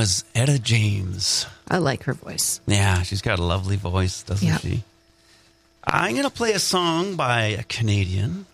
was Etta James. I like her voice. Yeah, she's got a lovely voice, doesn't she? I'm going to play a song by a Canadian.